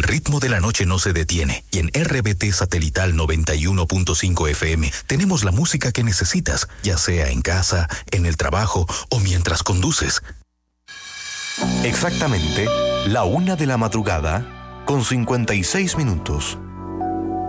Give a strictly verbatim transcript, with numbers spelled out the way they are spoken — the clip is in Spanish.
ritmo de la noche no se detiene y en R B T Satelital noventa y uno punto cinco F M tenemos la música que necesitas, ya sea en casa, en el trabajo o mientras conduces. Exactamente la una de la madrugada con cincuenta y seis minutos.